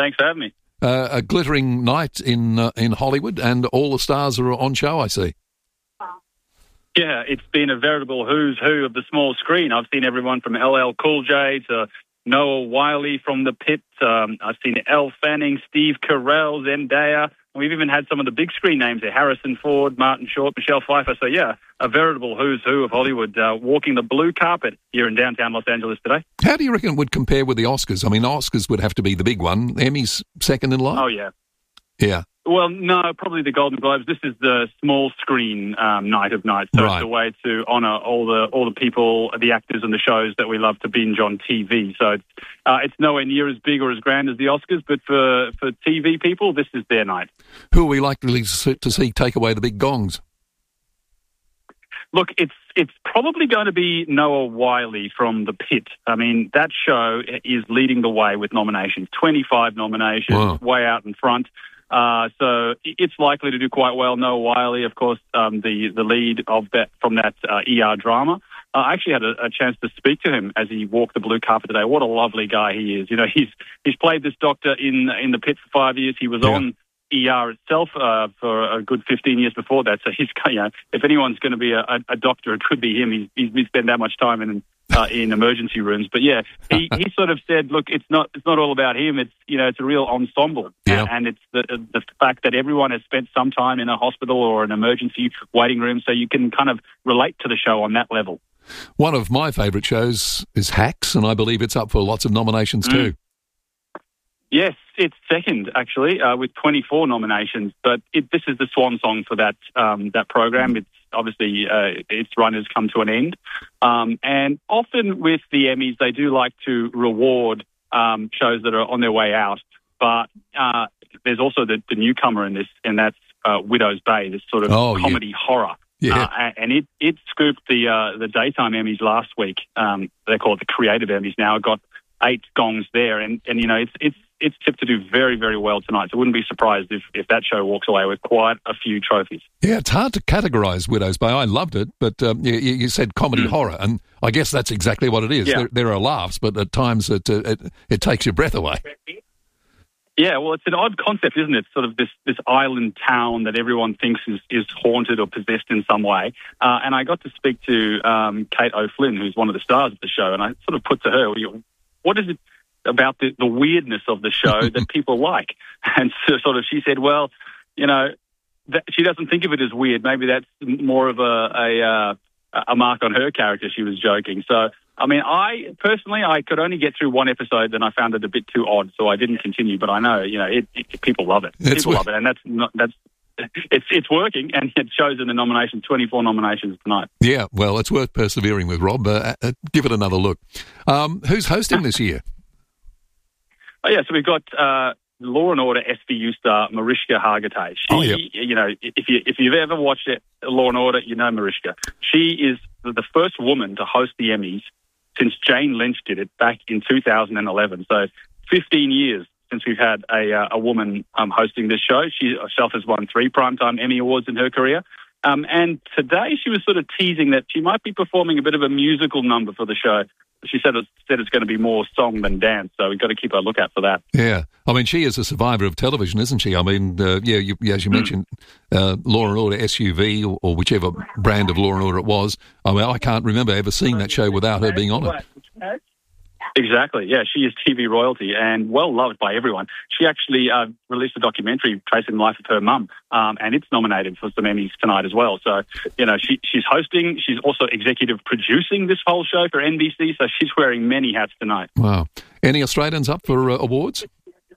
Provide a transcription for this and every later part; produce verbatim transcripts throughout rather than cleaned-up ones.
Thanks for having me. Uh, a glittering night in uh, in Hollywood, and all the stars are on show, I see. Yeah, it's been a veritable who's who of the small screen. I've seen everyone from L L Cool J to Noah Wyle from The Pit. Um, I've seen Elle Fanning, Steve Carell, Zendaya. We've even had some of the big screen names there, Harrison Ford, Martin Short, Michelle Pfeiffer. So, yeah, a veritable who's who of Hollywood uh, walking the blue carpet here in downtown Los Angeles today. How do you reckon it would compare with the Oscars? I mean, Oscars would have to be the big one. Emmys second in line? Oh, yeah. Yeah. Well, no, probably the Golden Globes. This is the small screen um, night of nights. So Right. It's a way to honour all the all the people, the actors and the shows that we love to binge on T V. So it's, uh, it's nowhere near as big or as grand as the Oscars, but for, for T V people, this is their night. Who are we likely to see, to see take away the big gongs? Look, it's it's probably going to be Noah Wyle from The Pit. I mean, that show is leading the way with nominations, twenty-five nominations, Wow. way out in front. Uh, so it's likely to do quite well. Noah Wyle, of course, um, the the lead of that from that uh, E R drama. Uh, I actually had a, a chance to speak to him as he walked the blue carpet today. What a lovely guy he is. You know, he's he's played this doctor in in The Pit for five years. He was Yeah. on E R itself uh, for a good fifteen years before that. So he's, you know, if anyone's going to be a, a doctor, it could be him. He's, he's, he's spent that much time in uh, in emergency rooms. But yeah, he, he sort of said, look, it's not it's not all about him. It's, you know, it's a real ensemble, Yeah. and it's the the fact that everyone has spent some time in a hospital or an emergency waiting room, so you can kind of relate to the show on that level. One of my favourite shows is Hacks, and I believe it's up for lots of nominations too. Mm. Yes, it's second, actually, uh, with twenty-four nominations. But it, this is the swan song for that um, that program. It's obviously uh, its run has come to an end. Um, and often with the Emmys, they do like to reward um, shows that are on their way out. But uh, there's also the, the newcomer in this, and that's uh, Widow's Bay, this sort of Oh, yeah. comedy horror. Yeah. Uh, and it, it scooped the uh, the daytime Emmys last week. Um, they call it the Creative Emmys now. It got eight gongs there, and, and you know it's it's it's tipped to do very, very well tonight. So I wouldn't be surprised if, if that show walks away with quite a few trophies. Yeah, it's hard to categorise Widow's Bay. I loved it, but um, you, you said comedy Mm. horror, and I guess that's exactly what it is. Yeah. There, there are laughs, but at times it, uh, it it takes your breath away. Yeah, well, it's an odd concept, isn't it? Sort of this, this island town that everyone thinks is, is haunted or possessed in some way. Uh, and I got to speak to um, Kate O'Flynn, who's one of the stars of the show, and I sort of put to her, what is it about the, the weirdness of the show that people like? And so sort of she said, well, you know, that, she doesn't think of it as weird. Maybe that's more of a, a, uh, a mark on her character, she was joking. So, I mean, I personally, I could only get through one episode, then I found it a bit too odd, so I didn't continue. But I know, you know, it, it, people love it. It's people wor- love it, and that's not that's it's it's working, and it shows in the nominations, twenty-four nominations tonight. Yeah, well, it's worth persevering with, Rob. Uh, uh, give it another look. Um, who's hosting this year? Oh yeah, so we've got uh, Law and Order S V U star Mariska Hargitay. She, Oh, yep. you know, if you if you've ever watched it, Law and Order, you know Mariska. She is the first woman to host the Emmys since Jane Lynch did it back in two thousand eleven. So fifteen years since we've had a, uh, a woman um, hosting this show. She herself has won three Primetime Emmy Awards in her career. Um, and today she was sort of teasing that she might be performing a bit of a musical number for the show. She said it's, said it's going to be more song than dance, so we've got to keep a lookout for that. Yeah, I mean, she is a survivor of television, isn't she? I mean, uh, yeah, you, as you Mm. mentioned, uh, Law and Order S U V, or, or whichever brand of Law and Order it was. I mean, I can't remember ever seeing that show without her being on it. Exactly, yeah, she is T V royalty and well loved by everyone. She actually uh, released a documentary tracing the life of her mum, um, and it's nominated for some Emmys tonight as well. So, you know, she, she's hosting, she's also executive producing this whole show for N B C, so she's wearing many hats tonight. Wow. Any Australians up for uh, awards?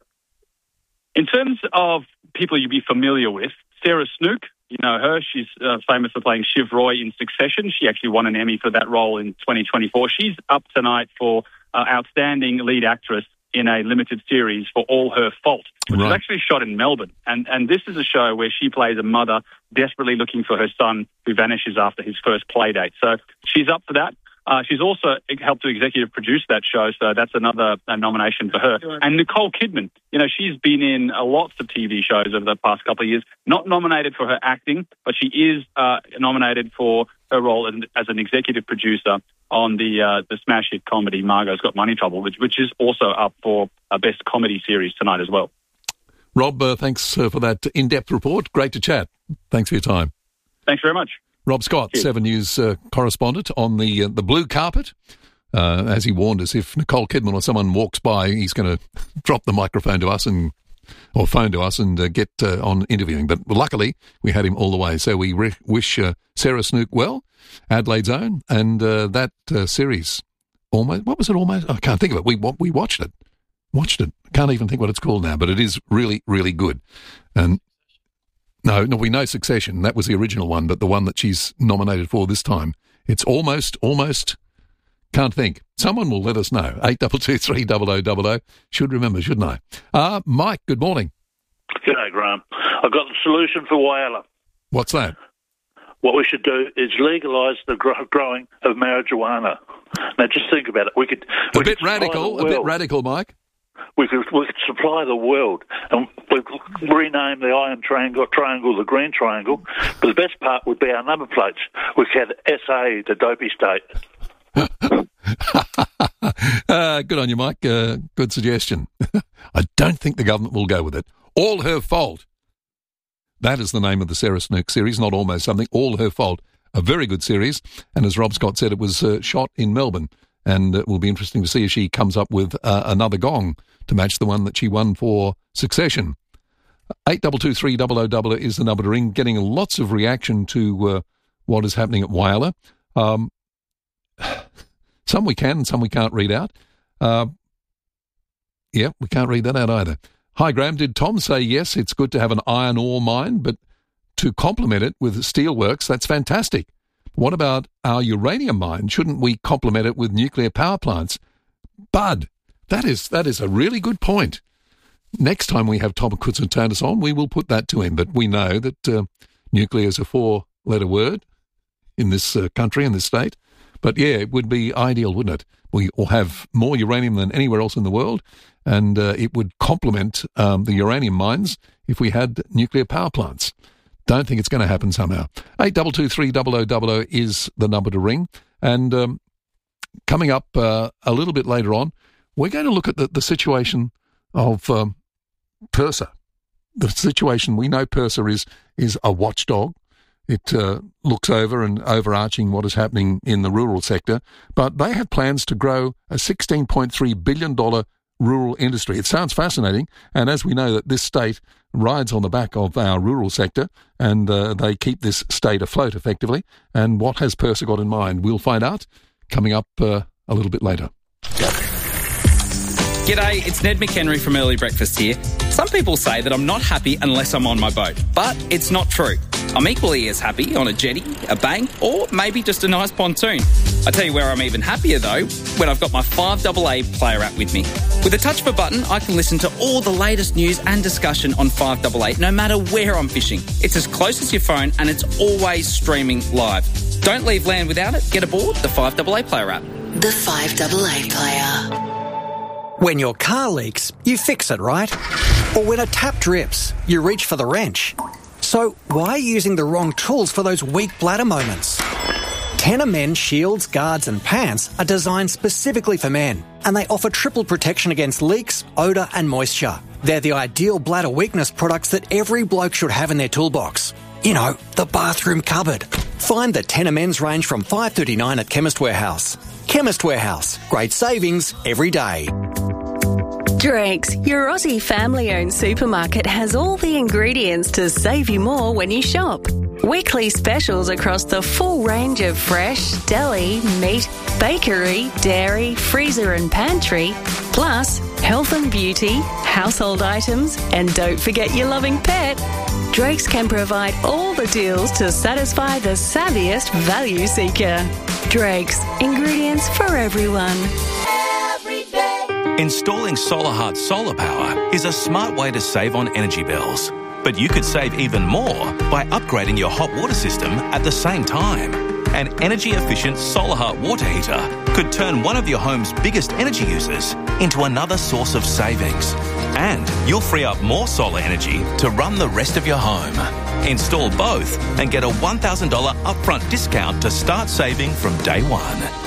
In terms of people you'd be familiar with, Sarah Snook, you know her. She's uh, famous for playing Shiv Roy in Succession. She actually won an Emmy for that role in twenty twenty-four. She's up tonight for uh, Outstanding Lead Actress in a limited series for All Her Fault, which Right. was actually shot in Melbourne. And and this is a show where she plays a mother desperately looking for her son who vanishes after his first play date. So she's up for that. Uh, she's also helped to executive produce that show, so that's another uh, nomination for her. And Nicole Kidman, you know, she's been in uh, lots of T V shows over the past couple of years, not nominated for her acting, but she is uh, nominated for her role as, as an executive producer on the uh, the smash hit comedy Margot's Got Money Trouble, which which is also up for a best comedy series tonight as well. Rob, uh, thanks uh, for that in-depth report. Great to chat. Thanks for your time. Thanks very much. Rob Scott, Cheers. Seven News uh, correspondent on the uh, the blue carpet. Uh, as he warned us, if Nicole Kidman or someone walks by, he's going to drop the microphone to us and or phone to us and uh, get uh, on interviewing. But luckily, we had him all the way. So we re- wish uh, Sarah Snook well, Adelaide's own, and uh, that uh, series, almost, what was it almost? I can't think of it. We we watched it. Watched it. Can't even think what it's called now, but it is really, really good. And no, no, we know Succession. That was the original one, but the one that she's nominated for this time, it's almost, almost... Can't think. Someone will let us know. eight two two three double oh double oh. Should remember, shouldn't I? Uh, Mike, good morning. G'day, Graham. I've got the solution for Whyalla. What's that? What we should do is legalise the gro- growing of marijuana. Now, just think about it. We could a we bit could radical. A bit radical, Mike. We could we could supply the world, and we could rename the iron triangle triangle the green triangle. But the best part would be our number plates. We could have S A, the dopey state. uh, good on you, Mike. Uh, good suggestion. I don't think the government will go with it. All Her Fault. That is the name of the Sarah Snook series, not Almost Something. All Her Fault. A very good series. And as Rob Scott said, it was uh, shot in Melbourne. And it will be interesting to see if she comes up with uh, another gong to match the one that she won for Succession. eight two two three double oh double oh is the number to ring. Getting lots of reaction to uh, what is happening at Whyalla. Um, Some we can and some we can't read out. Uh, yeah, we can't read that out either. Hi, Graham. Did Tom say, yes, it's good to have an iron ore mine, but to complement it with steelworks, that's fantastic. What about our uranium mine? Shouldn't we complement it with nuclear power plants? Bud, that is that is a really good point. Next time we have Tom Koutsantonis on, we will put that to him. But we know that uh, nuclear is a four-letter word in this uh, country, in this state. But, yeah, it would be ideal, wouldn't it? We will have more uranium than anywhere else in the world, and uh, it would complement um, the uranium mines if we had nuclear power plants. Don't think it's going to happen somehow. eight two two three double oh double oh is the number to ring. And um, coming up uh, a little bit later on, we're going to look at the, the situation of um, PIRSA. The situation, we know PIRSA is, is a watchdog. It uh, looks over and overarching what is happening in the rural sector, but they have plans to grow a sixteen point three billion dollars rural industry. It sounds fascinating, and as we know that this state rides on the back of our rural sector, and uh, they keep this state afloat effectively. And what has PIRSA got in mind? We'll find out coming up uh, a little bit later. G'day, it's Ned McHenry from Early Breakfast here. Some people say that I'm not happy unless I'm on my boat, but it's not true. I'm equally as happy on a jetty, a bank, or maybe just a nice pontoon. I tell you where I'm even happier though, when I've got my five A A player app with me. With a touch of a button, I can listen to all the latest news and discussion on five A A, no matter where I'm fishing. It's as close as your phone and it's always streaming live. Don't leave land without it. Get aboard the five A A player app. The five A A player. When your car leaks, you fix it, right? Or when a tap drips, you reach for the wrench. So why are you using the wrong tools for those weak bladder moments? Tenor Men shields, guards and pants are designed specifically for men, and they offer triple protection against leaks, odour and moisture. They're the ideal bladder weakness products that every bloke should have in their toolbox. You know, the bathroom cupboard. Find the Tenor Men's range from five dollars thirty-nine at Chemist Warehouse. Chemist Warehouse. Great savings every day. Drake's, your Aussie family-owned supermarket, has all the ingredients to save you more when you shop. Weekly specials across the full range of fresh, deli, meat, bakery, dairy, freezer and pantry, plus health and beauty, household items, and don't forget your loving pet. Drake's can provide all the deals to satisfy the savviest value seeker. Drake's, ingredients for everyone. Installing SolarHeart solar power is a smart way to save on energy bills. But you could save even more by upgrading your hot water system at the same time. An energy-efficient SolarHeart water heater could turn one of your home's biggest energy users into another source of savings. And you'll free up more solar energy to run the rest of your home. Install both and get a one thousand dollars upfront discount to start saving from day one.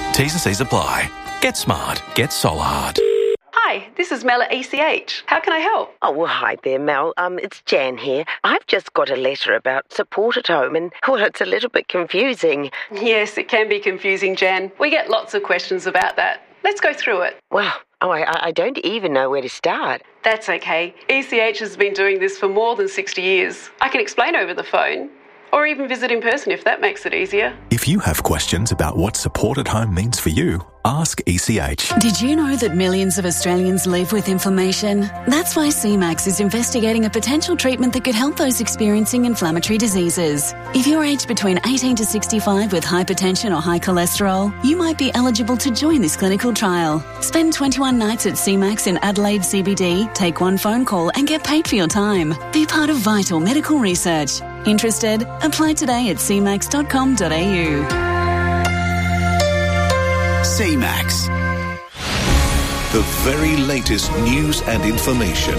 T's and C's apply. Get smart. Get Solahard. Hi, this is Mel at E C H. How can I help? Oh, well, hi there, Mel. Um, it's Jan here. I've just got a letter about support at home and, well, it's a little bit confusing. Yes, it can be confusing, Jan. We get lots of questions about that. Let's go through it. Well, oh, I, I don't even know where to start. That's okay. E C H has been doing this for more than sixty years. I can explain over the phone. Or even visit in person if that makes it easier. If you have questions about what support at home means for you, ask E C H. Did you know that millions of Australians live with inflammation? That's why C MAX is investigating a potential treatment that could help those experiencing inflammatory diseases. If you're aged between eighteen to sixty-five with hypertension or high cholesterol, you might be eligible to join this clinical trial. Spend twenty-one nights at C MAX in Adelaide C B D, take one phone call and get paid for your time. Be part of vital medical research. Interested? Apply today at c max dot com dot a u. C MAX. The very latest news and information.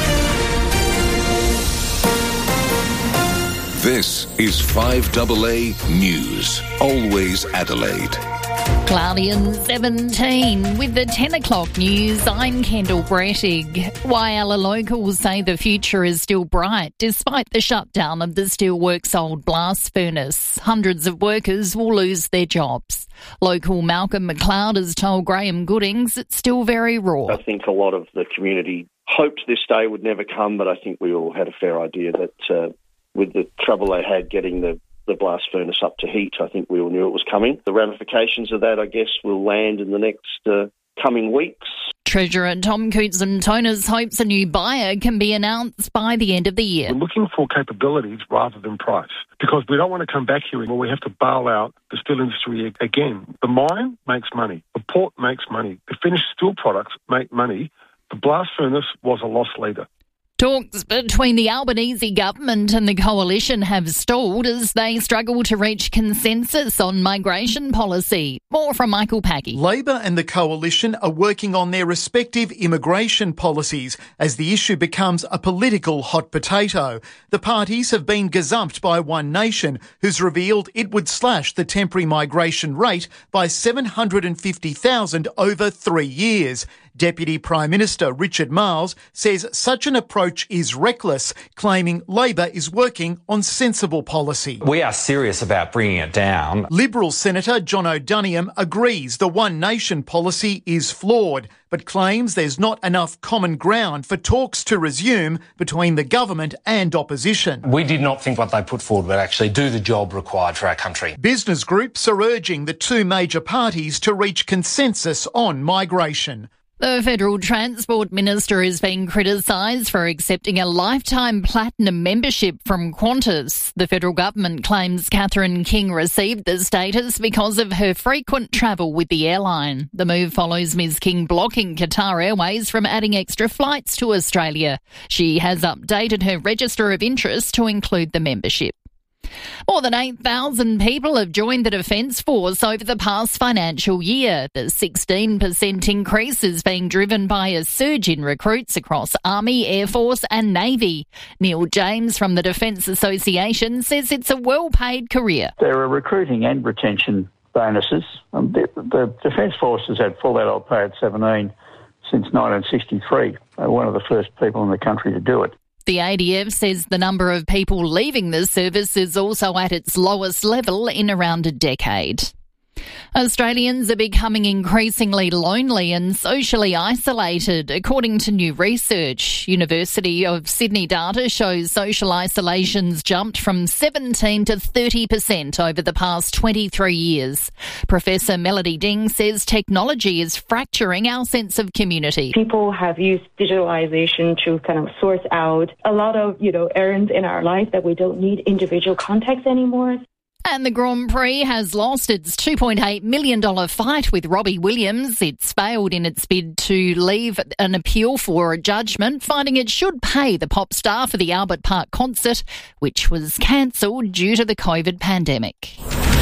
This is five A A News. Always Adelaide. Cloudy and seventeen. With the ten o'clock news, I'm Kendall Brettig. Whyalla locals say the future is still bright despite the shutdown of the Steelworks old blast furnace. Hundreds of workers will lose their jobs. Local Malcolm McLeod has told Graham Goodings it's still very raw. I think a lot of the community hoped this day would never come, but I think we all had a fair idea that uh, with the trouble they had getting the the blast furnace up to heat, I think we all knew it was coming. The ramifications of that, I guess, will land in the next uh, coming weeks. Treasurer Tom Koutson-Tonis hopes a new buyer can be announced by the end of the year. We're looking for capabilities rather than price, because we don't want to come back here where we have to bail out the steel industry again. The mine makes money. The port makes money. The finished steel products make money. The blast furnace was a loss leader. Talks between the Albanese government and the coalition have stalled as they struggle to reach consensus on migration policy. More from Michael Packy. Labor and the coalition are working on their respective immigration policies as the issue becomes a political hot potato. The parties have been gazumped by One Nation, who's revealed it would slash the temporary migration rate by seven hundred fifty thousand over three years. Deputy Prime Minister Richard Marles says such an approach is reckless, claiming Labor is working on sensible policy. We are serious about bringing it down. Liberal Senator John O'Doniam agrees the One Nation policy is flawed, but claims there's not enough common ground for talks to resume between the government and opposition. We did not think what they put forward would actually do the job required for our country. Business groups are urging the two major parties to reach consensus on migration. The Federal Transport Minister is being criticised for accepting a lifetime platinum membership from Qantas. The federal government claims Catherine King received the status because of her frequent travel with the airline. The move follows Miz King blocking Qatar Airways from adding extra flights to Australia. She has updated her register of interest to include the membership. More than eight thousand people have joined the Defence Force over the past financial year. The sixteen percent increase is being driven by a surge in recruits across Army, Air Force and Navy. Neil James from the Defence Association says it's a well-paid career. There are recruiting and retention bonuses. Um, the, the Defence Force has had full adult pay at seventeen since nineteen sixty-three. They're one of the first people in the country to do it. The A D F says the number of people leaving the service is also at its lowest level in around a decade. Australians are becoming increasingly lonely and socially isolated, according to new research. University of Sydney data shows social isolation's jumped from seventeen to thirty percent over the past twenty-three years. Professor Melody Ding says technology is fracturing our sense of community. People have used digitalization to kind of sort out a lot of, you know, errands in our life that we don't need individual context anymore. And the Grand Prix has lost its two point eight million dollars fight with Robbie Williams. It's failed in its bid to leave an appeal for a judgment, finding it should pay the pop star for the Albert Park concert, which was cancelled due to the COVID pandemic.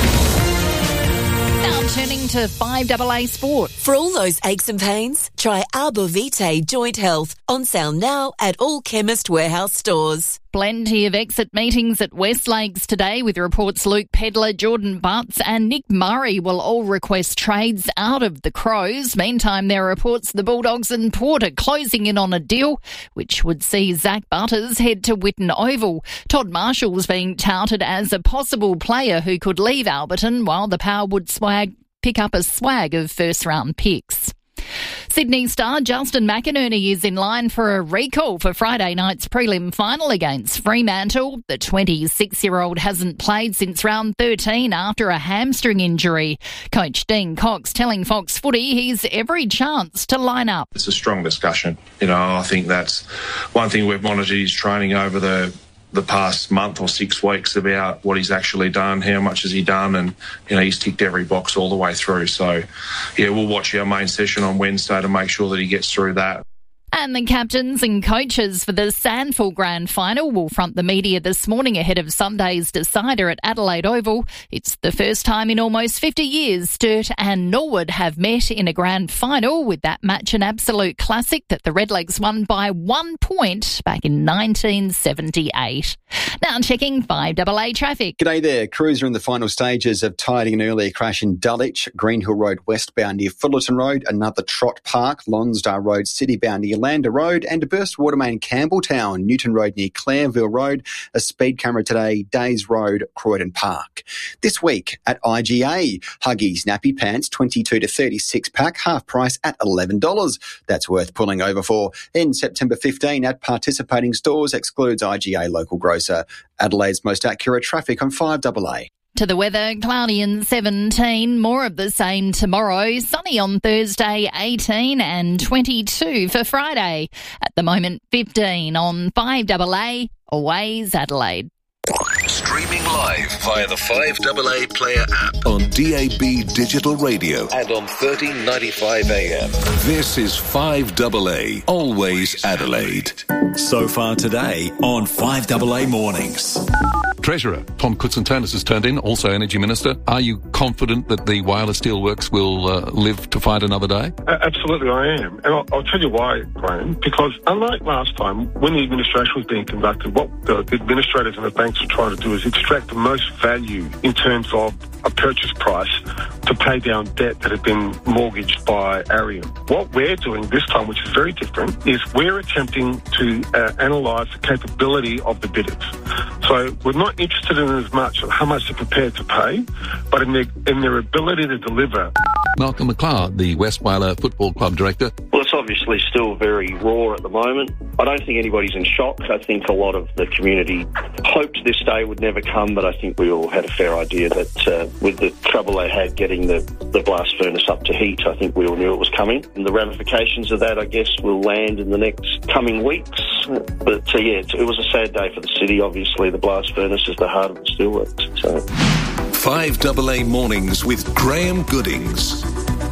Now turning to five A A Sport. For all those aches and pains, try Arbor Vitae Joint Health, on sale now at all Chemist Warehouse stores. Plenty of exit meetings at Westlakes today with reports Luke Pedler, Jordan Butts and Nick Murray will all request trades out of the Crows. Meantime, there are reports the Bulldogs and Port are closing in on a deal which would see Zach Butters head to Whitten Oval. Todd Marshall's being touted as a possible player who could leave Alberton, while the Power would swag pick up a swag of first-round picks. Sydney star Justin McInerney is in line for a recall for Friday night's prelim final against Fremantle. The twenty-six-year-old hasn't played since round thirteen after a hamstring injury. Coach Dean Cox telling Fox Footy he's every chance to line up. It's a strong discussion. You know, I think that's one thing we've monitored his training over the the past month or six weeks about what he's actually done, how much has he done, and, you know, he's ticked every box all the way through. So, yeah, we'll watch our main session on Wednesday to make sure that he gets through that. And the captains and coaches for the Sandful Grand Final will front the media this morning ahead of Sunday's decider at Adelaide Oval. It's the first time in almost fifty years Sturt and Norwood have met in a grand final, with that match an absolute classic that the Redlegs won by one point back in nineteen seventy-eight. Now checking five A A traffic. G'day there. Crews are in the final stages of tidying an earlier crash in Dulwich, Greenhill Road westbound near Fullerton Road, another Trott Park, Lonsdale Road citybound near Lander Road, and a burst water main Campbelltown, Newton Road near Clareville Road, a speed camera today, Days Road, Croydon Park. This week at I G A, Huggies nappy pants twenty-two to thirty-six pack, half price at eleven dollars. That's worth pulling over for. In September fifteenth at participating stores, excludes I G A local grocer. Adelaide's most accurate traffic on five A A. To the weather, cloudy and seventeen, more of the same tomorrow, sunny on Thursday, eighteen and twenty-two for Friday. At the moment, fifteen on five A A, Always Adelaide. Streaming live via the five A A Player app on D A B Digital Radio and on thirteen ninety-five A M. This is five A A, Always Adelaide. So far today on five A A Mornings. Treasurer Tom Koutsantonis has turned in, also Energy Minister. Are you confident that the Whyalla Steelworks will uh, live to fight another day? Uh, absolutely, I am. And I'll, I'll tell you why, Graham. Because unlike last time, when the administration was being conducted, what the administrators and the banks were trying to do is extract the most value in terms of a purchase price to pay down debt that had been mortgaged by Arium. What we're doing this time, which is very different, is we're attempting to uh, analyse the capability of the bidders. So we're not interested in as much of how much they're prepared to pay, but in their, in their ability to deliver. Malcolm McLeod, the West Whyalla Football Club Director. Well, it's obviously still very raw at the moment. I don't think anybody's in shock. I think a lot of the community hoped this day would never come, but I think we all had a fair idea that uh, with the trouble they had getting the, the blast furnace up to heat, I think we all knew it was coming. And the ramifications of that, I guess, will land in the next coming weeks. But uh, yeah, it, it was a sad day for the city. Obviously, the blast furnace is the heart of the steelworks. So. five A A Mornings with Graham Goodings.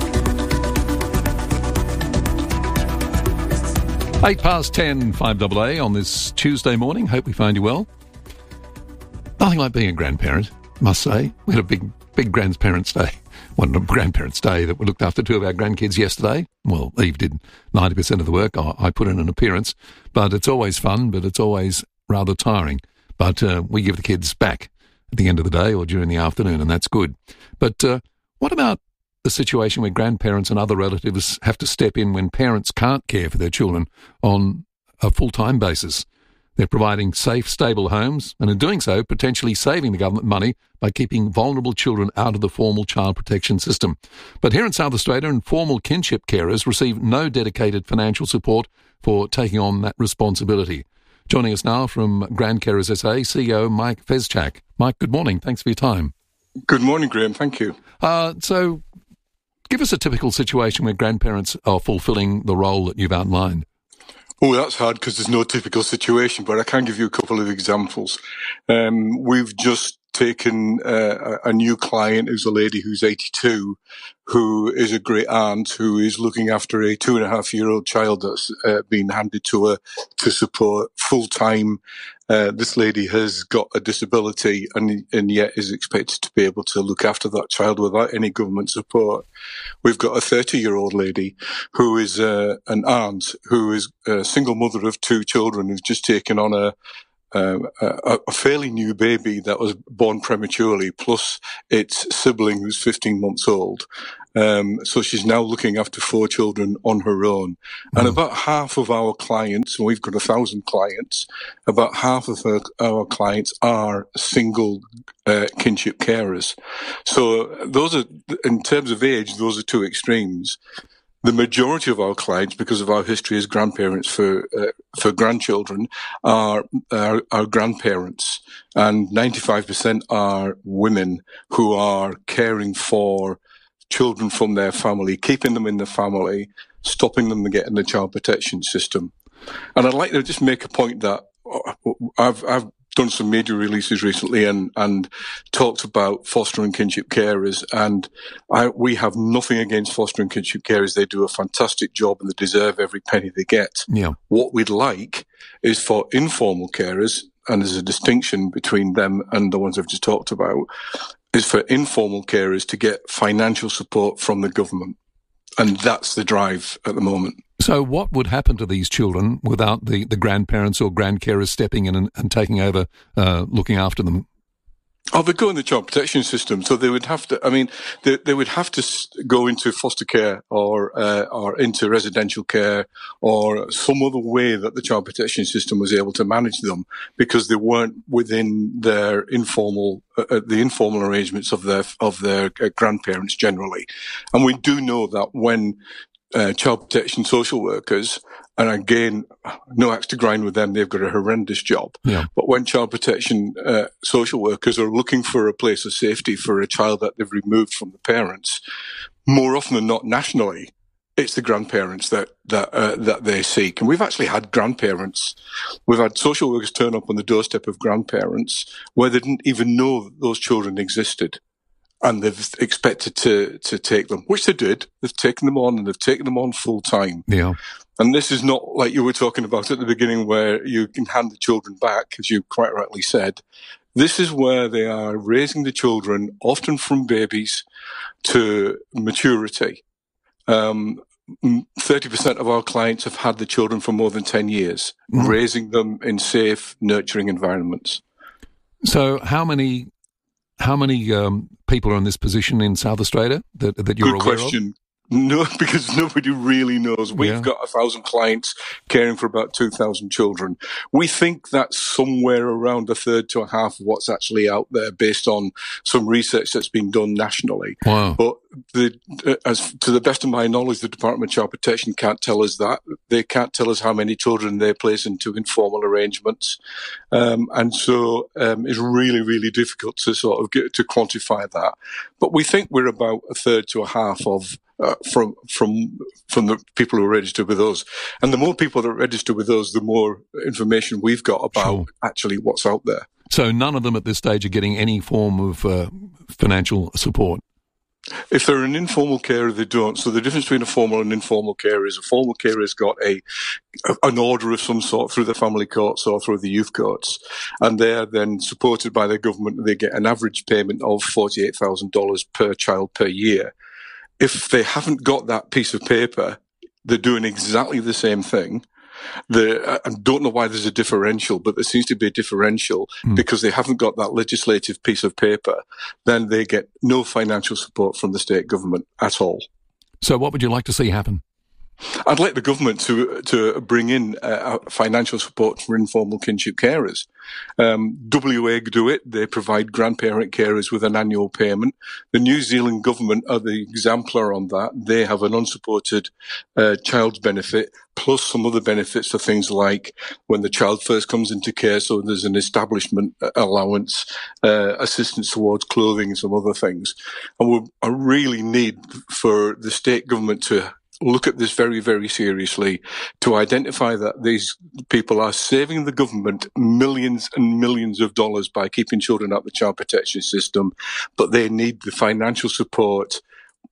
Eight past ten, five A A on this Tuesday morning. Hope we find you well. Nothing like being a grandparent, must say. We had a big, big grandparents' day. One well, grandparents' day that we looked after two of our grandkids yesterday. Well, Eve did ninety percent of the work. I, I put in an appearance. But it's always fun, but it's always rather tiring. But uh, we give the kids back at the end of the day or during the afternoon, and that's good. But uh, what about the situation where grandparents and other relatives have to step in when parents can't care for their children on a full-time basis? They're providing safe, stable homes, and in doing so, potentially saving the government money by keeping vulnerable children out of the formal child protection system. But here in South Australia, informal kinship carers receive no dedicated financial support for taking on that responsibility. Joining us now from Grand Carers S A, C E O Mike Fezchak. Mike, good morning. Thanks for your time. Good morning, Graham. Thank you. Uh, so, give us a typical situation where grandparents are fulfilling the role that you've outlined. Oh, that's hard because there's no typical situation, but I can give you a couple of examples. Um, we've just taken uh, a new client who's a lady who's eighty-two, who is a great aunt who is looking after a two and a half year old child that's uh, been handed to her to support full time. Uh, this lady has got a disability and, and yet is expected to be able to look after that child without any government support. We've got a thirty-year-old lady who is uh, an aunt who is a single mother of two children who's just taken on a um, a, a fairly new baby that was born prematurely, plus its sibling who's fifteen months old. Um, so she's now looking after four children on her own. And mm. about half of our clients, and we've got a thousand clients, about half of her, our clients are single uh, kinship carers. So those are, in terms of age, those are two extremes. The majority of our clients, because of our history as grandparents for uh, for grandchildren, are, are are grandparents, and ninety-five percent are women who are caring for children from their family, keeping them in the family, stopping them from getting the child protection system. And I'd like to just make a point that I've I've done some major releases recently and, and talked about foster and kinship carers, and I, we have nothing against foster and kinship carers. They do a fantastic job and they deserve every penny they get. Yeah. What we'd like is for informal carers, and there's a distinction between them and the ones I've just talked about, is for informal carers to get financial support from the government. And that's the drive at the moment. So what would happen to these children without the, the grandparents or grandcarers stepping in and, and taking over, uh, looking after them? Oh, they go in the child protection system, so they would have to. I mean, they, they would have to go into foster care or uh, or into residential care or some other way that the child protection system was able to manage them, because they weren't within their informal uh, the informal arrangements of their of their uh, grandparents generally. And we do know that when uh, child protection social workers, and again, no axe to grind with them, they've got a horrendous job. Yeah. But when child protection uh, social workers are looking for a place of safety for a child that they've removed from the parents, more often than not nationally, it's the grandparents that that uh, that they seek. And we've actually had grandparents, we've had social workers turn up on the doorstep of grandparents where they didn't even know that those children existed. And they've expected to, to take them, which they did. They've taken them on, and they've taken them on full time. Yeah. And this is not like you were talking about at the beginning, where you can hand the children back, as you quite rightly said. This is where they are raising the children, often from babies to maturity. Um, thirty percent of our clients have had the children for more than ten years, mm-hmm. raising them in safe, nurturing environments. So how many... How many um, people are in this position in South Australia that, that you're Good aware question. of? No, because nobody really knows. We've Yeah. got a thousand clients caring for about two thousand children. We think that's somewhere around a third to a half of what's actually out there based on some research that's been done nationally. Wow. But the, uh, as to the best of my knowledge, the Department of Child Protection can't tell us that. They can't tell us how many children they place into informal arrangements. Um, and so um, it's really, really difficult to sort of get to quantify that. But we think we're about a third to a half of Uh, from from from the people who are registered with us. And the more people that are registered with us, the more information we've got about Sure. actually what's out there. So none of them at this stage are getting any form of uh, financial support? If they're an informal carer, they don't. So the difference between a formal and informal carer is a formal carer has got a, a an order of some sort through the family courts or through the youth courts, and they're then supported by the government. They get an average payment of forty-eight thousand dollars per child per year. If they haven't got that piece of paper, they're doing exactly the same thing. The, I don't know why there's a differential, but there seems to be a differential mm. because they haven't got that legislative piece of paper. Then they get no financial support from the state government at all. So what would you like to see happen? I'd like the government to to bring in uh, financial support for informal kinship carers. Um, W A do it. They provide grandparent carers with an annual payment. The New Zealand government are the exemplar on that. They have an unsupported uh, child's benefit, plus some other benefits for things like when the child first comes into care, so there's an establishment allowance, uh, assistance towards clothing and some other things. And we I really need for the state government to look at this very, very seriously, to identify that these people are saving the government millions and millions of dollars by keeping children out of the child protection system, but they need the financial support.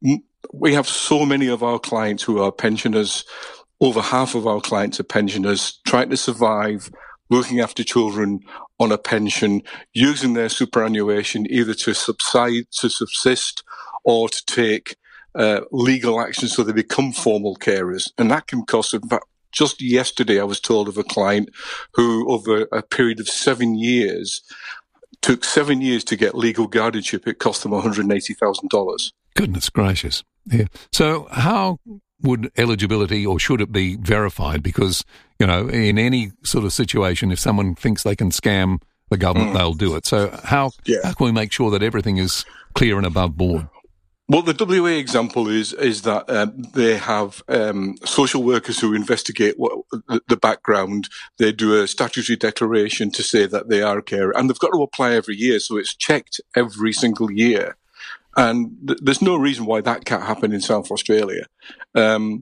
We have so many of our clients who are pensioners. Over half of our clients are pensioners, trying to survive, looking after children on a pension, using their superannuation either to subside, to subsist, or to take Uh, legal action so they become formal carers. And that can cost about Just yesterday, I was told of a client who, over a period of seven years, took seven years to get legal guardianship. It cost them one hundred eighty thousand dollars. Goodness gracious. Yeah. So how would eligibility, or should it be verified? Because, you know, in any sort of situation, if someone thinks they can scam the government, mm. they'll do it. So how, yeah. how can we make sure that everything is clear and above board? Well, the W A example is is that um, they have um, social workers who investigate what, the, the background. They do a statutory declaration to say that they are a carer, and they've got to apply every year, so it's checked every single year. And th- there's no reason why that can't happen in South Australia. Um,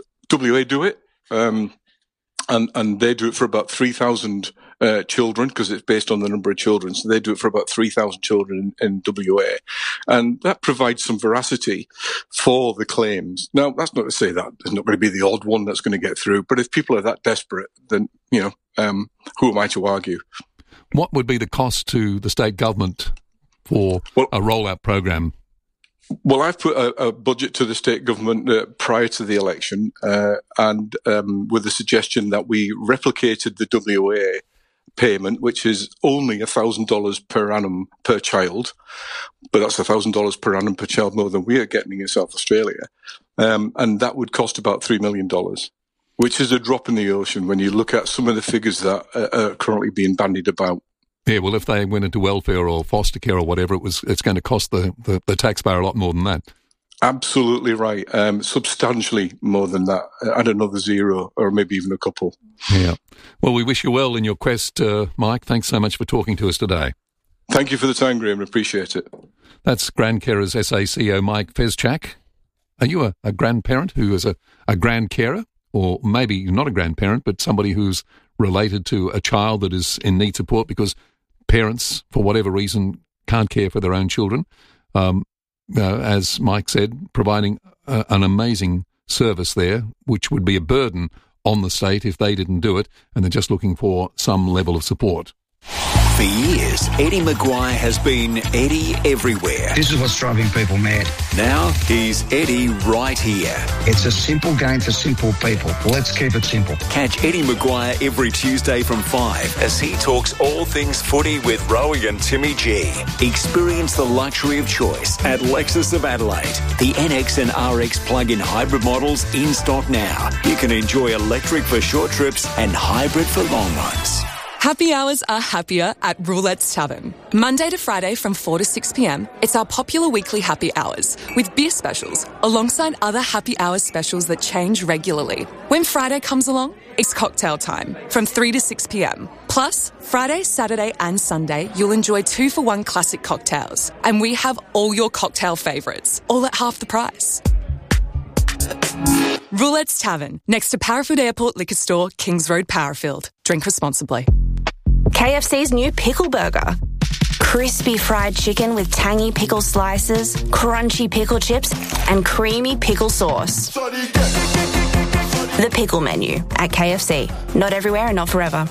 W A do it, um, and and they do it for about three thousand uh, children, because it's based on the number of children. So they do it for about three thousand children in, in W A, and that provides some veracity for the claims. Now, that's not to say that there's not going to be the odd one that's going to get through, but if people are that desperate, then, you know, um, who am I to argue? What would be the cost to the state government for well, a rollout program? Well, I've put a, a budget to the state government uh, prior to the election, uh, and um, with the suggestion that we replicated the W A payment, which is only one thousand dollars per annum per child, but that's one thousand dollars per annum per child more than we are getting in South Australia. Um, and that would cost about three million dollars, which is a drop in the ocean when you look at some of the figures that are currently being bandied about. Yeah, well, if they went into welfare or foster care or whatever, it was, it's going to cost the, the, the taxpayer a lot more than that. Absolutely right. Um, substantially more than that. Add another zero, or maybe even a couple. Yeah. Well, we wish you well in your quest, uh, Mike. Thanks so much for talking to us today. Thank you for the time, Graham. Appreciate it. That's Grand Carers S A C O Mike Fezchak. Are you a, a grandparent who is a, a grand carer? Or maybe not a grandparent, but somebody who's related to a child that is in need support because parents, for whatever reason, can't care for their own children. Um, uh, as Mike said, providing uh, an amazing service there, which would be a burden on the state if they didn't do it, and they're just looking for some level of support. For years, Eddie Maguire has been Eddie everywhere. This is what's driving people mad. Now he's Eddie right here. It's a simple game for simple people. Let's keep it simple. Catch Eddie Maguire every Tuesday from five as he talks all things footy with Rowie and Timmy G. Experience the luxury of choice at Lexus of Adelaide. The N X and R X plug-in hybrid models in stock now. You can enjoy electric for short trips and hybrid for long ones. Happy hours are happier at Roulette's Tavern. Monday to Friday from four to six p.m, it's our popular weekly happy hours with beer specials alongside other happy hours specials that change regularly. When Friday comes along, it's cocktail time from three to six p.m. Plus, Friday, Saturday and Sunday, you'll enjoy two for one classic cocktails. And we have all your cocktail favourites, all at half the price. Roulette's Tavern, next to Parafoot Airport Liquor Store, Kings Road, Parafield. Drink responsibly. K F C's new Pickle Burger. Crispy fried chicken with tangy pickle slices, crunchy pickle chips, and creamy pickle sauce. The Pickle Menu at K F C. Not everywhere and not forever.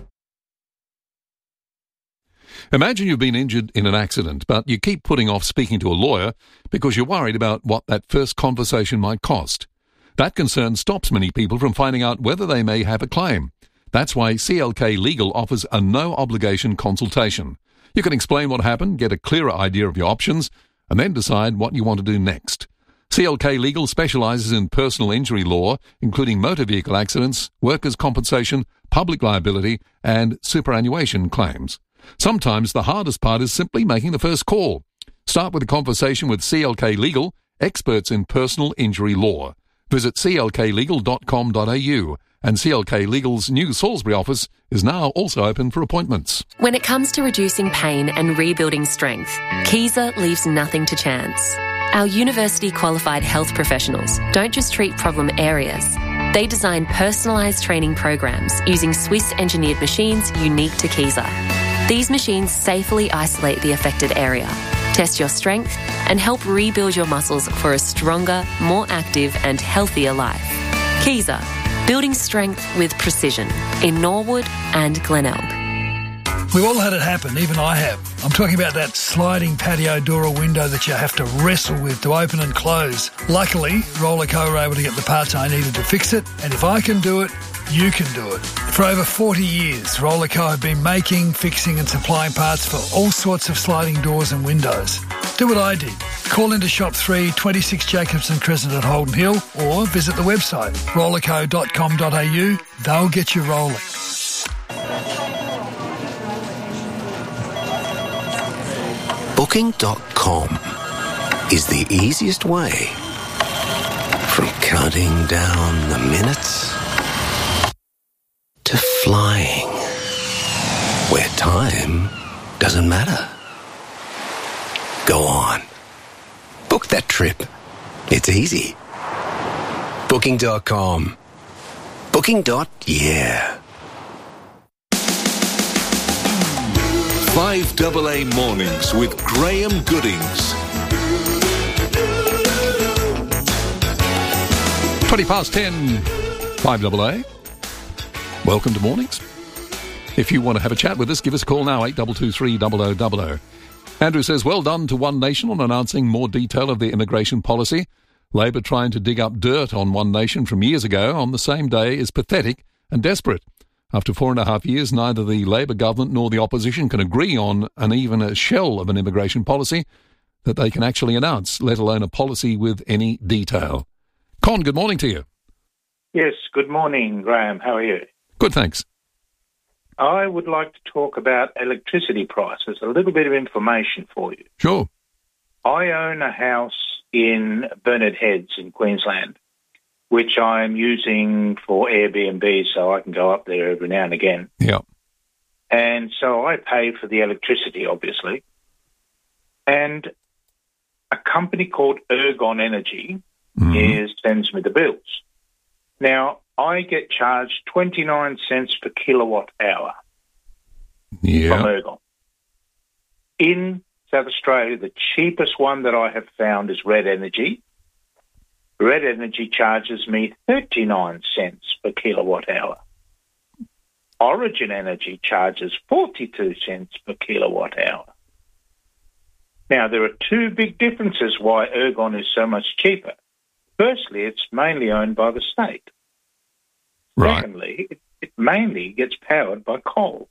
Imagine you've been injured in an accident, but you keep putting off speaking to a lawyer because you're worried about what that first conversation might cost. That concern stops many people from finding out whether they may have a claim. That's why C L K Legal offers a no-obligation consultation. You can explain what happened, get a clearer idea of your options, and then decide what you want to do next. C L K Legal specialises in personal injury law, including motor vehicle accidents, workers' compensation, public liability, and superannuation claims. Sometimes the hardest part is simply making the first call. Start with a conversation with C L K Legal, experts in personal injury law. Visit c l k legal dot com dot a u, and C L K Legal's new Salisbury office is now also open for appointments. When it comes to reducing pain and rebuilding strength, Kaiser leaves nothing to chance. Our university-qualified health professionals don't just treat problem areas. They design personalised training programs using Swiss-engineered machines unique to Kaiser. These machines safely isolate the affected area, test your strength, and help rebuild your muscles for a stronger, more active and healthier life. Kaiser, building strength with precision in Norwood and Glenelg. We've all had it happen, even I have. I'm talking about that sliding patio door or window that you have to wrestle with to open and close. Luckily, Rollerco were able to get the parts I needed to fix it, and if I can do it, you can do it. For over forty years, Rollerco have been making, fixing and supplying parts for all sorts of sliding doors and windows. Do what I did. Call into Shop three, twenty-six Jacobson Crescent at Holden Hill, or visit the website rollerco dot com dot a u. They'll get you rolling. Booking dot com is the easiest way from counting down the minutes to flying where time doesn't matter. Go on. Book that trip. It's easy. Booking dot com. Booking. Yeah. five double A Mornings with Graham Goodings. twenty past ten, five double A. Welcome to Mornings. If you want to have a chat with us, give us a call now, eight two two three, zero zero zero zero. Andrew says, well done to One Nation on announcing more detail of their immigration policy. Labor trying to dig up dirt on One Nation from years ago on the same day is pathetic and desperate. After four and a half years, neither the Labor government nor the opposition can agree on an even a shell of an immigration policy that they can actually announce, let alone a policy with any detail. Con, good morning to you. Yes, good morning, Graham. How are you? Good, thanks. I would like to talk about electricity prices, a little bit of information for you. Sure. I own a house in Burnett Heads in Queensland, which I'm using for Airbnb, so I can go up there every now and again. Yeah. And so I pay for the electricity, obviously. And a company called Ergon Energy mm-hmm. is sends me the bills. Now, I get charged twenty-nine cents per kilowatt hour yeah. from Ergon. In South Australia, the cheapest one that I have found is Red Energy. Red Energy charges me thirty-nine cents per kilowatt hour. Origin Energy charges forty-two cents per kilowatt hour. Now, there are two big differences why Ergon is so much cheaper. Firstly, it's mainly owned by the state. Right. Secondly, it, it mainly gets powered by coal.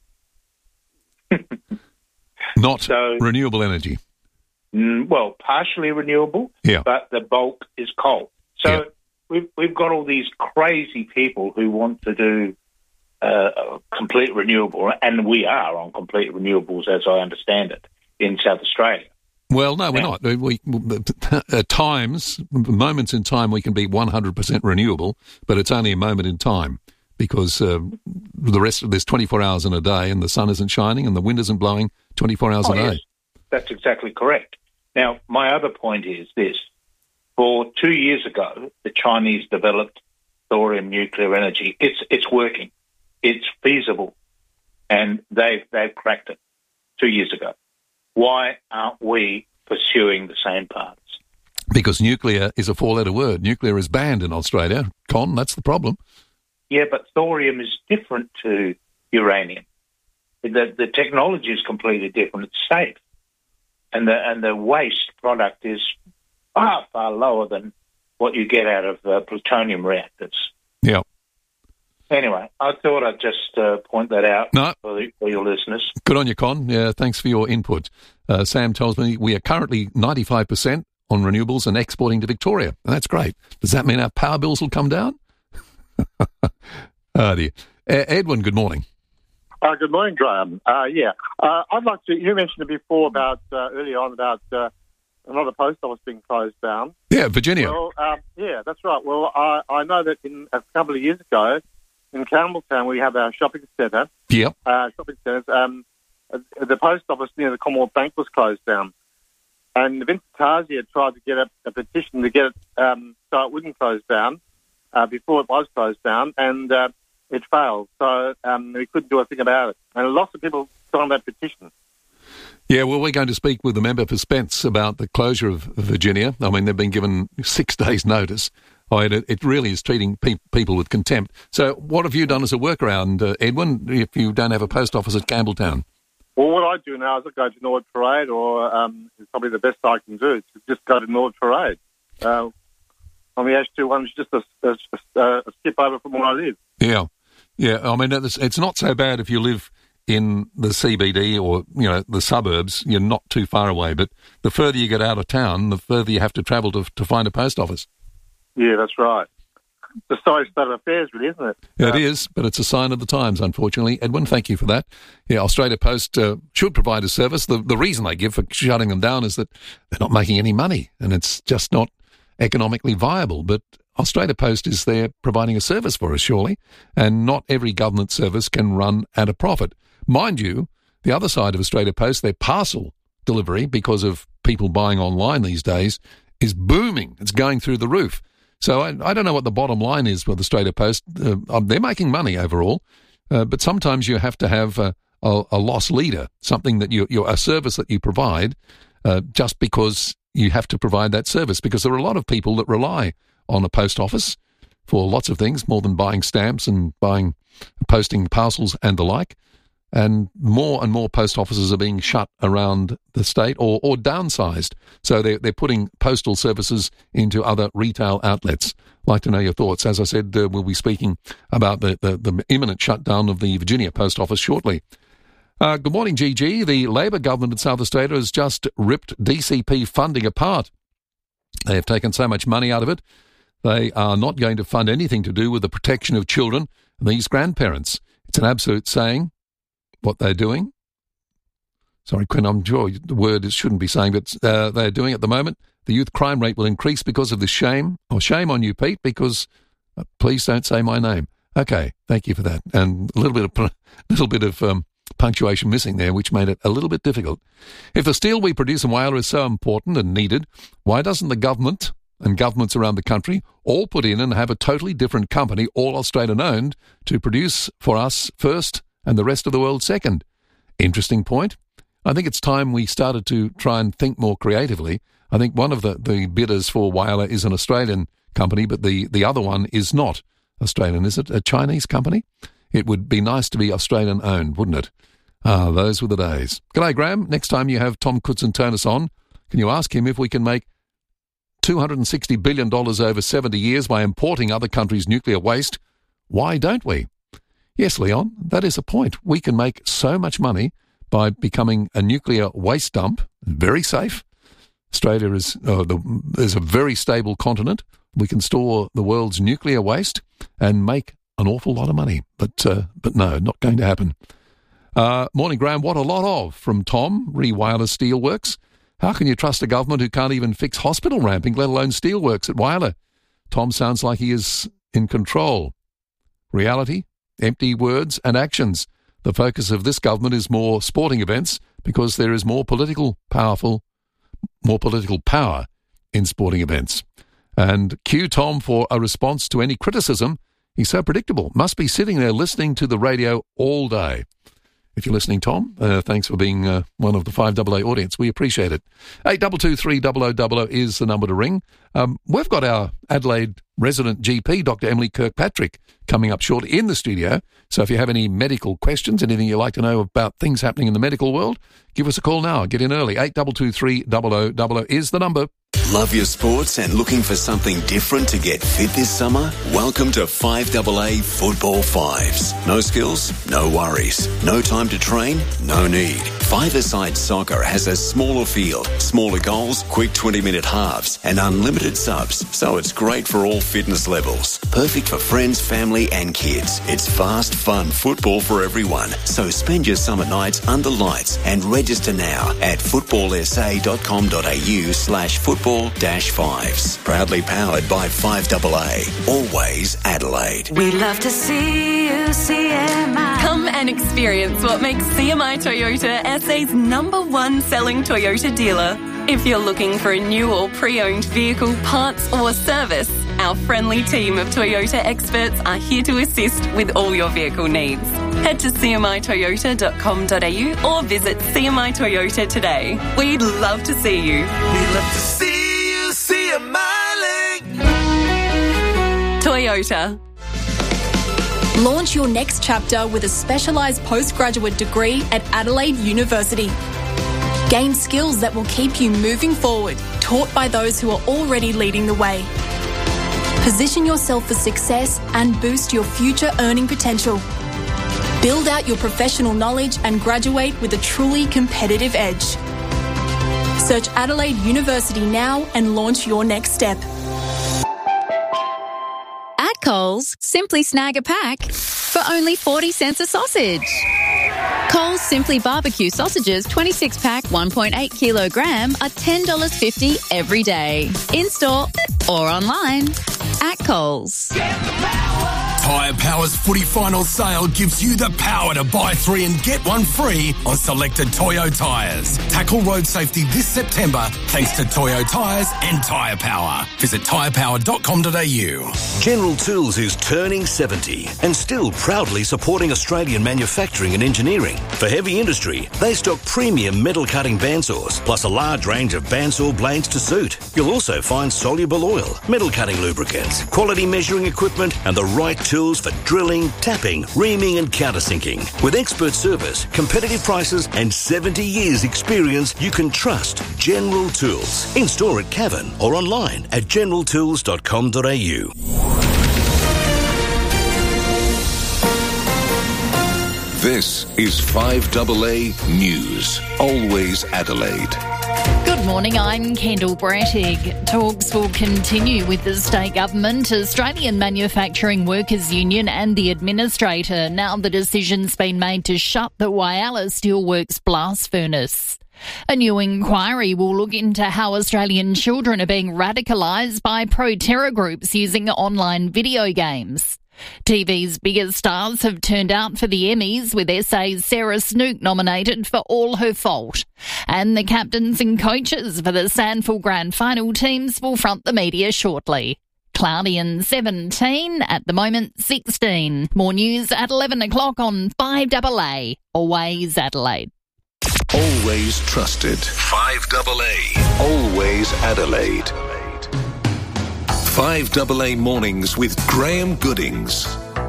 Not so, renewable energy. Mm, well, partially renewable, yeah. but the bulk is coal. So yeah. we've, we've got all these crazy people who want to do uh, complete renewable, and we are on complete renewables, as I understand it, in South Australia. Well, no, we're now, not. We, at times, moments in time, we can be one hundred percent renewable, but it's only a moment in time because uh, the rest of there's twenty-four hours in a day and the sun isn't shining and the wind isn't blowing twenty-four hours oh, a day. Yes, that's exactly correct. Now, my other point is this. For two years ago, the Chinese developed thorium nuclear energy. It's it's working. It's feasible. And they've, they've cracked it two years ago. Why aren't we pursuing the same paths? Because nuclear is a four-letter word. Nuclear is banned in Australia. Con, that's the problem. Yeah, but thorium is different to uranium. The, the technology is completely different. It's safe. And the, and the waste product is far, far lower than what you get out of uh, plutonium reactors. Yeah. Anyway, I thought I'd just uh, point that out no. for, the, for your listeners. Good on you, Con. Yeah, thanks for your input. Uh, Sam tells me we are currently ninety-five percent on renewables and exporting to Victoria. And that's great. Does that mean our power bills will come down? Oh, dear. Uh, Edwin, good morning. Uh, good morning, Graham. Uh, yeah, uh, I'd like to, you mentioned it before about, uh, earlier on about uh, another post office being closed down. Yeah, Virginia. Well, um, yeah, that's right. Well, I, I know that in a couple of years ago, in Campbelltown, we have our shopping centre. Yep. Uh, shopping centres. Um, the post office near the Commonwealth Bank was closed down. And Vincent Tarsi had tried to get a, a petition to get it um, so it wouldn't close down uh, before it was closed down, and uh, it failed. So um, we couldn't do a thing about it. And lots of people signed that petition. Yeah, well, we're going to speak with the member for Spence about the closure of Virginia. I mean, they've been given six days' notice. Oh, it, it really is treating pe- people with contempt. So what have you done as a workaround, uh, Edwin, if you don't have a post office at Campbelltown? Well, what I do now is I go to Norwood Parade, or um, it's probably the best I can do, is just go to Norwood Parade. Uh, on the H two one, which is just a, a, a skip over from where I live. Yeah, yeah. I mean, it's, it's not so bad if you live in the C B D or, you know, the suburbs. You're not too far away. But the further you get out of town, the further you have to travel to to find a post office. Yeah, that's right. It's a sorry state of affairs, really, isn't it? It Um, is, but it's a sign of the times, unfortunately. Edwin, thank you for that. Yeah, Australia Post uh, should provide a service. The, the reason they give for shutting them down is that they're not making any money, and it's just not economically viable. But Australia Post is there providing a service for us, surely, and not every government service can run at a profit. Mind you, the other side of Australia Post, their parcel delivery, because of people buying online these days, is booming. It's going through the roof. So I, I don't know what the bottom line is with Australia Post. Uh, um, they're making money overall, uh, but sometimes you have to have a, a, a loss leader, something that you, you're a service that you provide, uh, just because you have to provide that service. Because there are a lot of people that rely on a post office for lots of things, more than buying stamps and buying, posting parcels and the like. And more and more post offices are being shut around the state or, or downsized. So they're, they're putting postal services into other retail outlets. I'd like to know your thoughts. As I said, uh, we'll be speaking about the, the, the imminent shutdown of the Virginia Post Office shortly. Uh, good morning, G G. The Labor government in South Australia has just ripped D C P funding apart. They have taken so much money out of it, they are not going to fund anything to do with the protection of children and these grandparents. It's an absolute saying. What they're doing. Sorry, Quinn, I'm sure the word it shouldn't be saying, but uh, they're doing at the moment. The youth crime rate will increase because of this shame. Oh, shame on you, Pete, because uh, please don't say my name. Okay, thank you for that. And a little bit of little bit of um, punctuation missing there, which made it a little bit difficult. If the steel we produce in Whyalla is so important and needed, why doesn't the government and governments around the country all put in and have a totally different company, all Australian-owned, to produce for us first and the rest of the world second? Interesting point. I think it's time we started to try and think more creatively. I think one of the, the bidders for Whyalla is an Australian company, but the, the other one is not Australian. Is it a Chinese company? It would be nice to be Australian-owned, wouldn't it? Ah, those were the days. G'day, Graham. Next time you have Tom Koutson-Turnus on, can you ask him if we can make two hundred sixty billion dollars over seventy years by importing other countries' nuclear waste? Why don't we? Yes, Leon, that is a point. We can make so much money by becoming a nuclear waste dump, very safe. Australia is uh, the, is a very stable continent. We can store the world's nuclear waste and make an awful lot of money. But uh, but no, not going to happen. Uh, morning, Graham. What a lot of from Tom, re Whyalla Steelworks. How can you trust a government who can't even fix hospital ramping, let alone steelworks at Whyalla? Tom sounds like he is in control. Reality? Empty words and actions. The focus of this government is more sporting events because there is more political powerful, more political power in sporting events. And cue Tom for a response to any criticism. He's so predictable. Must be sitting there listening to the radio all day. If you're listening, Tom, uh, thanks for being uh, one of the five A A audience. We appreciate it. eight two two three zero zero zero zero is the number to ring. Um, we've got our Adelaide resident G P, Doctor Emily Kirkpatrick, coming up shortly in the studio. So if you have any medical questions, anything you'd like to know about things happening in the medical world, give us a call now. Get in early. eight two two three zero zero zero zero is the number. Love your sports and looking for something different to get fit this summer? Welcome to five A A Football Fives. No skills, no worries. No time to train, no need. Five-a-side soccer has a smaller field, smaller goals, quick twenty-minute halves and unlimited subs, so it's great for all fitness levels. Perfect for friends, family and kids. It's fast, fun football for everyone. So spend your summer nights under lights and register now at footballsa.com.au slash football dash fives. Proudly powered by five A A. Always Adelaide. We love to see you, C M I. Come and experience what makes C M I Toyota S A's number one selling Toyota dealer. If you're looking for a new or pre-owned vehicle, parts or service, our friendly team of Toyota experts are here to assist with all your vehicle needs. Head to c m i toyota dot com dot a u or visit C M I Toyota today. We'd love to see you. We love to see you, C M I Link. Toyota. Launch your next chapter with a specialised postgraduate degree at Adelaide University. Gain skills that will keep you moving forward, taught by those who are already leading the way. Position yourself for success and boost your future earning potential. Build out your professional knowledge and graduate with a truly competitive edge. Search Adelaide University now and launch your next step. At Coles, simply snag a pack for only forty cents a sausage. Coles Simply Barbecue sausages twenty-six pack one point eight kilogram are ten dollars fifty every day. In-store or online. At Coles. Tyre Power's footy final sale gives you the power to buy three and get one free on selected Toyo tyres. Tackle road safety this September thanks to Toyo tyres and Tyre Power. Visit tyre power dot com dot a u. General Tools is turning seventy and still proudly supporting Australian manufacturing and engineering. For heavy industry, they stock premium metal cutting bandsaws plus a large range of bandsaw blades to suit. You'll also find soluble oil, metal cutting lubricants, quality measuring equipment and the right tools for drilling, tapping, reaming and countersinking. With expert service, competitive prices and seventy years experience, you can trust General Tools. In store at Cavan or online at general tools dot com dot a u. This is five A A News. Always Adelaide. Good morning, I'm Kendall Brattig. Talks will continue with the state government, Australian Manufacturing Workers Union and the administrator now the decision's been made to shut the Whyalla Steelworks blast furnace. A new inquiry will look into how Australian children are being radicalised by pro-terror groups using online video games. T V's biggest stars have turned out for the Emmys, with S A's Sarah Snook nominated for All Her Fault. And the captains and coaches for the Sandful Grand Final teams will front the media shortly. Cloudy and seventeen, at the moment sixteen. More news at eleven o'clock on five A A. Always Adelaide. Always trusted. five A A. Always Adelaide. five A A Mornings with Graham Goodings.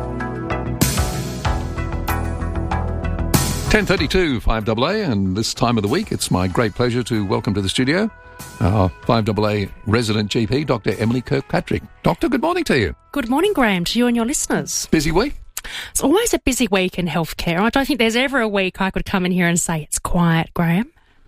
ten thirty-two, five A A, and this time of the week, it's my great pleasure to welcome to the studio our five A A resident G P, Doctor Emily Kirkpatrick. Doctor, good morning to you. Good morning, Graham, to you and your listeners. Busy week? It's always a busy week in healthcare. I don't think there's ever a week I could come in here and say it's quiet, Graham.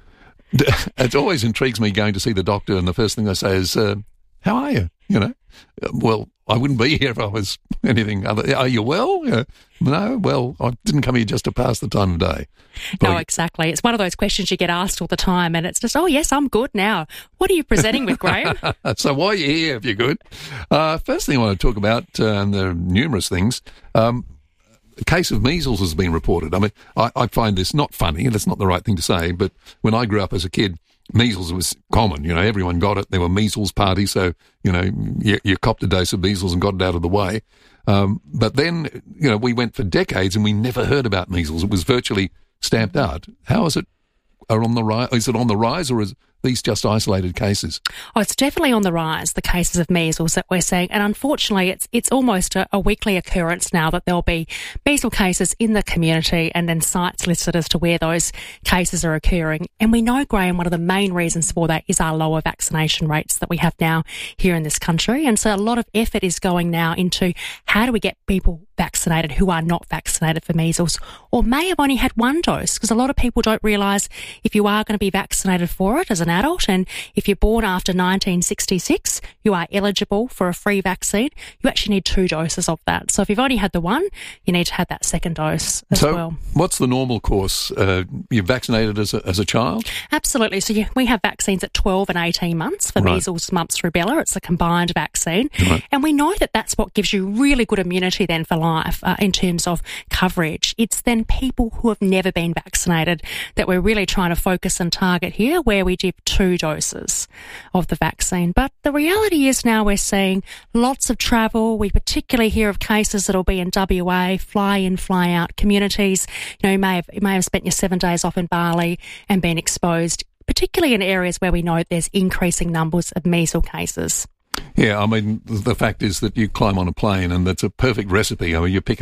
It always intrigues me going to see the doctor, and the first thing they say is, uh, how are you? You know, well, I wouldn't be here if I was anything other. Are you well? Uh, no, well, I didn't come here just to pass the time of day. But no, I, exactly. It's one of those questions you get asked all the time, and it's just, oh, yes, I'm good now. What are you presenting with, Graham? So why are you here if you're good? Uh, first thing I want to talk about, uh, and there are numerous things, um, a case of measles has been reported. I mean, I, I find this not funny, that's not the right thing to say, but when I grew up as a kid, measles was common, you know, everyone got it. There were measles parties, so, you know, you, you copped a dose of measles and got it out of the way. Um, but then, you know, we went for decades and we never heard about measles. It was virtually stamped out. How is it are on the rise? Is it on the rise, or is these just isolated cases? Oh, it's definitely on the rise, the cases of measles that we're seeing. And unfortunately, it's it's almost a, a weekly occurrence now that there'll be measles cases in the community and then sites listed as to where those cases are occurring. And we know, Graham, one of the main reasons for that is our lower vaccination rates that we have now here in this country. And so a lot of effort is going now into how do we get people vaccinated who are not vaccinated for measles or may have only had one dose, because a lot of people don't realise if you are going to be vaccinated for it as an adult, and if you're born after nineteen sixty-six, you are eligible for a free vaccine. You actually need two doses of that. So if you've only had the one, you need to have that second dose as so well. What's the normal course? Uh, you're vaccinated as a, as a child? Absolutely. So you, we have vaccines at twelve and eighteen months for Right. measles, mumps, rubella. It's a combined vaccine. Right. And we know that that's what gives you really good immunity then for life uh, in terms of coverage. It's then people who have never been vaccinated that we're really trying to focus and target here, where we give two doses of the vaccine. But the reality is now we're seeing lots of travel. We particularly hear of cases that'll be in W A, fly in, fly out communities. You know, you may have, you may have spent your seven days off in Bali and been exposed, particularly in areas where we know there's increasing numbers of measles cases. Yeah, I mean, the fact is that you climb on a plane and that's a perfect recipe. I mean, you pick up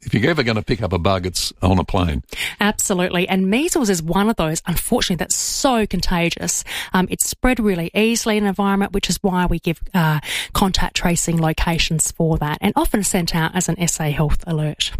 if you're ever going to pick up a bug, it's on a plane. Absolutely. And measles is one of those, unfortunately, that's so contagious. Um, it's spread really easily in an environment, which is why we give uh, contact tracing locations for that, and often sent out as an S A Health alert.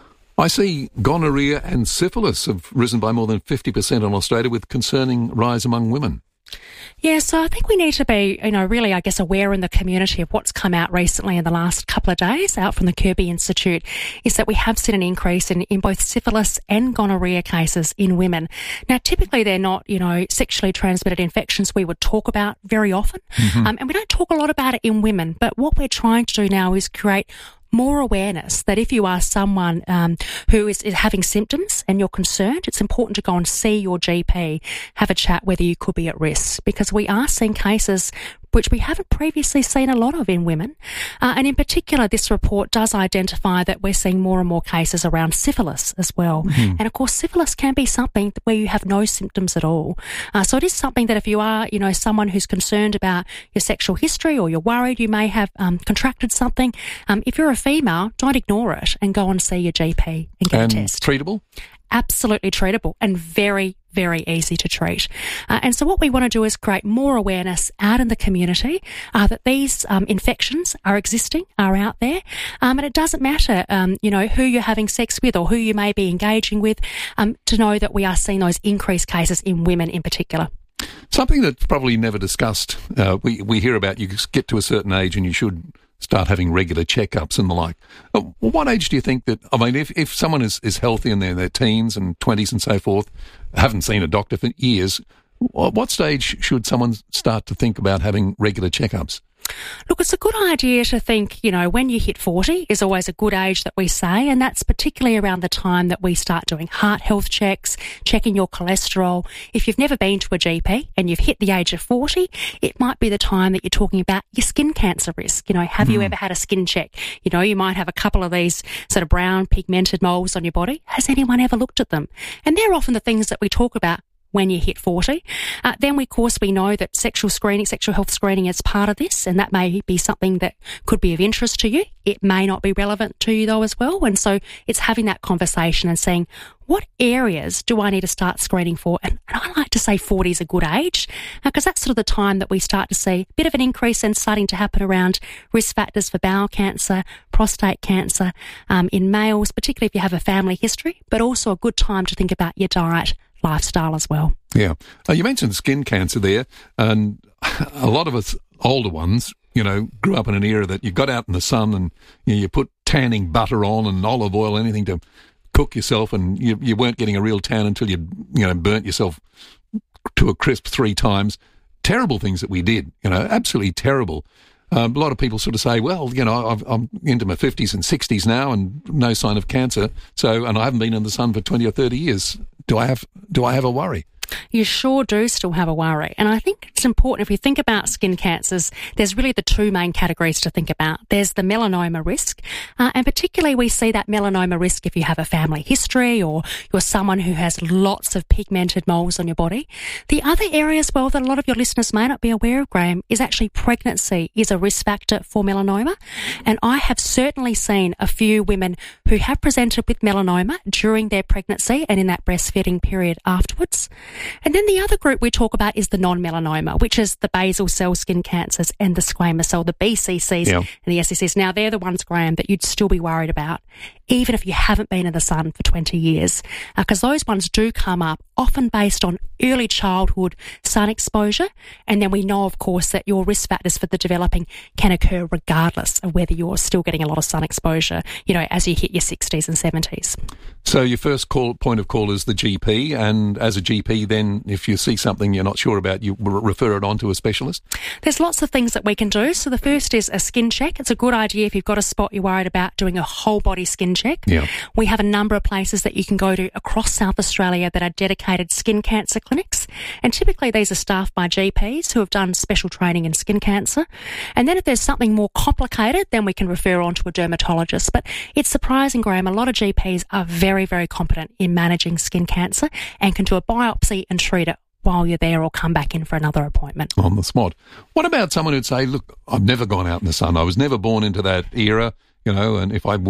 I see gonorrhea and syphilis have risen by more than fifty percent in Australia, with concerning rise among women. Yeah, so I think we need to be, you know, really, I guess, aware in the community of what's come out recently in the last couple of days out from the Kirby Institute, is that we have seen an increase in, in both syphilis and gonorrhea cases in women. Now, typically they're not, you know, sexually transmitted infections we would talk about very often, mm-hmm. um, and we don't talk a lot about it in women, but what we're trying to do now is create more awareness that if you are someone um, who is, is having symptoms and you're concerned, it's important to go and see your G P, have a chat whether you could be at risk, because we are seeing cases which we haven't previously seen a lot of in women. Uh, and in particular, this report does identify that we're seeing more and more cases around syphilis as well. Mm-hmm. And of course, syphilis can be something where you have no symptoms at all. Uh, so it is something that if you are, you know, someone who's concerned about your sexual history, or you're worried you may have um, contracted something, um, if you're a female, don't ignore it and go and see your G P and get and a test. Treatable? Absolutely treatable, and very, very easy to treat. Uh, and so what we want to do is create more awareness out in the community uh, that these um, infections are existing, are out there. Um, and it doesn't matter, um, you know, who you're having sex with or who you may be engaging with, um, to know that we are seeing those increased cases in women in particular. Something that's probably never discussed. Uh, we, we hear about you get to a certain age and you should start having regular checkups and the like. Uh, what age do you think that, I mean, if, if someone is, is healthy in their, their teens and twenties and so forth, haven't seen a doctor for years, what stage should someone start to think about having regular checkups? Look, it's a good idea to think, you know, when you hit forty is always a good age that we say, and that's particularly around the time that we start doing heart health checks, checking your cholesterol. If you've never been to a G P and you've hit the age of forty, it might be the time that you're talking about your skin cancer risk. You know, have mm. you ever had a skin check? You know, you might have a couple of these sort of brown pigmented moles on your body. Has anyone ever looked at them? And they're often the things that we talk about when you hit forty. Uh, then, we, of course, we know that sexual screening, sexual health screening is part of this, and that may be something that could be of interest to you. It may not be relevant to you, though, as well. And so it's having that conversation and saying, what areas do I need to start screening for? And, and I like to say forty is a good age, because uh, that's sort of the time that we start to see a bit of an increase and starting to happen around risk factors for bowel cancer, prostate cancer um, in males, particularly if you have a family history, but also a good time to think about your diet, lifestyle as well. Yeah. Uh, you mentioned skin cancer there, and a lot of us older ones, you know, grew up in an era that you got out in the sun and you know, you put tanning butter on and olive oil, anything to cook yourself, and you, you weren't getting a real tan until you, you know, burnt yourself to a crisp three times. Terrible things that we did, you know, absolutely terrible. Um, a lot of people sort of say, well, you know, I've, I'm into my fifties and sixties now and no sign of cancer. So, and I haven't been in the sun for twenty or thirty years. Do I have, do I have a worry? You sure do still have a worry. And I think it's important, if you think about skin cancers, there's really the two main categories to think about. There's the melanoma risk, uh, and particularly we see that melanoma risk if you have a family history or you're someone who has lots of pigmented moles on your body. The other area as well that a lot of your listeners may not be aware of, Graham, is actually pregnancy is a risk factor for melanoma. And I have certainly seen a few women who have presented with melanoma during their pregnancy and in that breastfeeding period afterwards. And then the other group we talk about is the non-melanoma, which is the basal cell skin cancers and the squamous cell, the B C Cs yeah. and the S C Cs. Now, they're the ones, Graham, that you'd still be worried about, even if you haven't been in the sun for twenty years, because uh, those ones do come up often based on early childhood sun exposure. And then we know, of course, that your risk factors for the developing can occur regardless of whether you're still getting a lot of sun exposure, you know, as you hit your sixties and seventies. So your first call, point of call is the G P, and as a G P, then if you see something you're not sure about, you refer it on to a specialist? There's lots of things that we can do. So the first is a skin check. It's a good idea if you've got a spot you're worried about doing a whole body skin check. Yeah. We have a number of places that you can go to across South Australia that are dedicated skin cancer clinics, and typically these are staffed by G Ps who have done special training in skin cancer. And then if there's something more complicated, then we can refer on to a dermatologist. But it's surprising, Graham, a lot of G Ps are very, very competent in managing skin cancer and can do a biopsy and treat it while you're there or come back in for another appointment. On the spot. What about someone who'd say, look, I've never gone out in the sun. I was never born into that era, you know, and if I went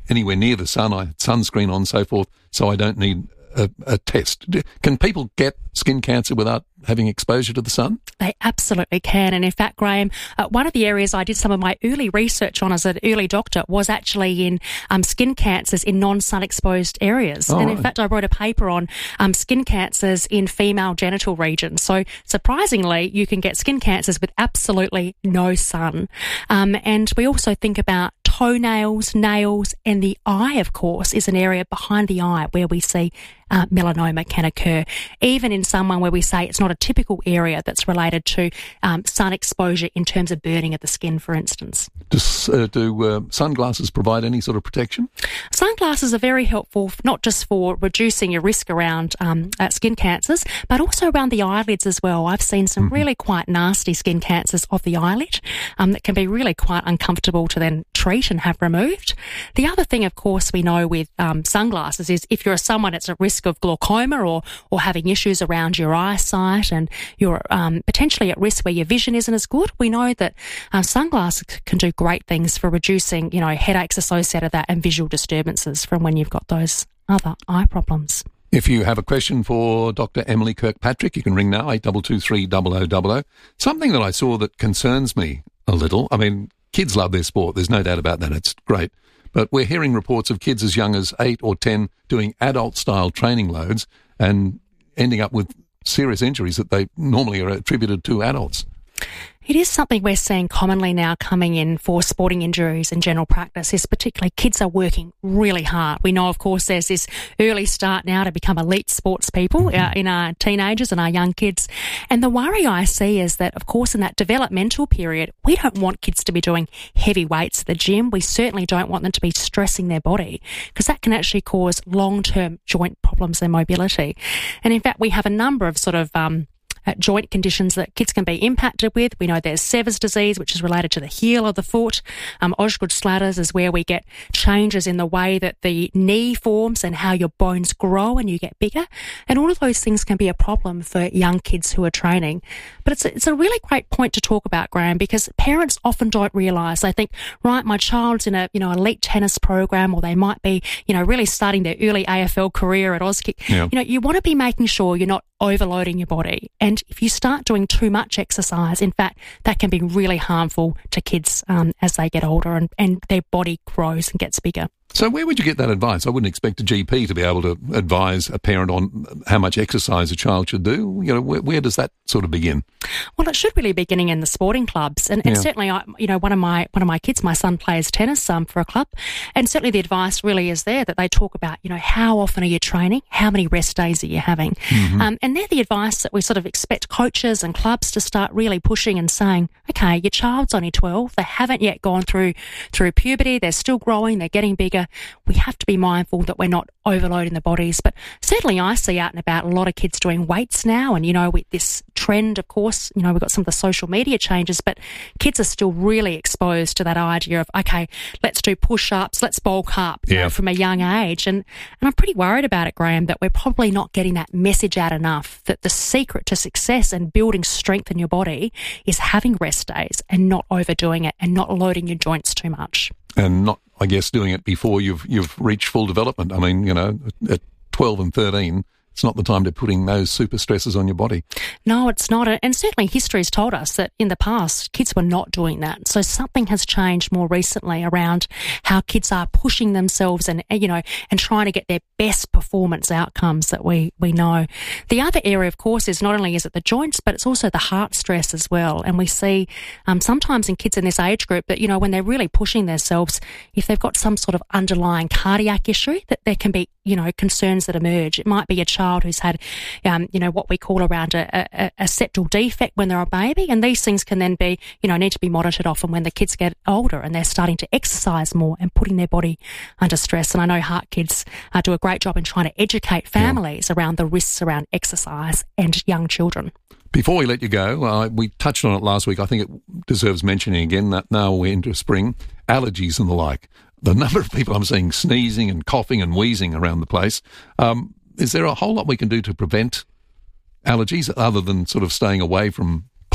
anywhere near the sun. I had sunscreen on, so forth, so I don't need a, a test. Can people get skin cancer without having exposure to the sun? They absolutely can. And in fact, Graham, uh, one of the areas I did some of my early research on as an early doctor was actually in um, skin cancers in non-sun exposed areas. Oh, and in right. fact, I wrote a paper on um, skin cancers in female genital regions. So surprisingly, you can get skin cancers with absolutely no sun. Um, and we also think about toenails, nails, and the eye, of course, is an area behind the eye where we see uh, melanoma can occur. Even in someone where we say it's not a typical area that's related to um, sun exposure in terms of burning of the skin, for instance. Does, uh, do uh, sunglasses provide any sort of protection? Sunglasses are very helpful, not just for reducing your risk around um, uh, skin cancers, but also around the eyelids as well. I've seen some mm-hmm. really quite nasty skin cancers of the eyelid um, that can be really quite uncomfortable to then treat and have removed. The other thing, of course, we know with um, sunglasses is if you're someone that's at risk of glaucoma or or having issues around your eyesight and you're um, potentially at risk where your vision isn't as good, we know that uh, sunglasses can do great things for reducing, you know, headaches associated with that and visual disturbances from when you've got those other eye problems. If you have a question for Doctor Emily Kirkpatrick, you can ring now, eight two two three, zero zero zero zero. Something that I saw that concerns me a little, I mean, kids love their sport, there's no doubt about that, it's great. But we're hearing reports of kids as young as eight or ten doing adult-style training loads and ending up with serious injuries that they normally are attributed to adults. It is something we're seeing commonly now coming in for sporting injuries in general practice, is particularly kids are working really hard. We know, of course, there's this early start now to become elite sports people mm-hmm. uh, in our teenagers and our young kids. And the worry I see is that, of course, in that developmental period, we don't want kids to be doing heavy weights at the gym. We certainly don't want them to be stressing their body because that can actually cause long-term joint problems and mobility. And in fact, we have a number of sort of um, Uh, joint conditions that kids can be impacted with. We know there's Sever's disease, which is related to the heel of the foot. Um, Osgood-Schlatters is where we get changes in the way that the knee forms and how your bones grow and you get bigger. And all of those things can be a problem for young kids who are training. But it's a, it's a really great point to talk about, Graham, because parents often don't realise. They think, right, my child's in a, you know, elite tennis program, or they might be, you know, really starting their early A F L career at Auskick. Yeah. You know, you want to be making sure you're not overloading your body. And if you start doing too much exercise, in fact, that can be really harmful to kids um, as they get older and, and their body grows and gets bigger. So where would you get that advice? I wouldn't expect a G P to be able to advise a parent on how much exercise a child should do. You know, where, where does that sort of begin? Well, it should really be beginning in the sporting clubs, and, and Yeah. certainly, I, you know, one of my one of my kids, my son plays tennis um, for a club, and certainly the advice really is there that they talk about, you know, how often are you training, how many rest days are you having, Mm-hmm. um, and they're the advice that we sort of expect coaches and clubs to start really pushing and saying, okay, your child's only twelve, they haven't yet gone through through puberty, they're still growing, they're getting bigger. We have to be mindful that we're not overloading the bodies. But certainly I see out and about a lot of kids doing weights now. And, you know, with this trend, of course, you know, we've got some of the social media changes, but kids are still really exposed to that idea of, okay, let's do push-ups, let's bulk up you Yeah. know, from a young age. And, and I'm pretty worried about it, Graham, that we're probably not getting that message out enough, that the secret to success and building strength in your body is having rest days and not overdoing it and not loading your joints too much. And not, I guess, doing it before you've you've reached full development. I mean, you know, at twelve and thirteen, it's not the time to putting those super stresses on your body. No, it's not. And certainly history has told us that in the past, kids were not doing that. So something has changed more recently around how kids are pushing themselves and, you know, and trying to get their best performance outcomes that we, we know. The other area, of course, is not only is it the joints, but it's also the heart stress as well. And we see um, sometimes in kids in this age group that, you know, when they're really pushing themselves, if they've got some sort of underlying cardiac issue, that there can be, you know, concerns that emerge. It might be a child who's had, um, you know, what we call around a, a, a septal defect when they're a baby. And these things can then be, you know, need to be monitored often when the kids get older and they're starting to exercise more and putting their body under stress. And I know Heart Kids uh, do a great job in trying to educate families yeah. around the risks around exercise and young children. Before we let you go, uh, we touched on it last week. I think it deserves mentioning again that now we're into spring, allergies and the like. The number of people I'm seeing sneezing and coughing and wheezing around the place. Um, is there a whole lot we can do to prevent allergies other than sort of staying away from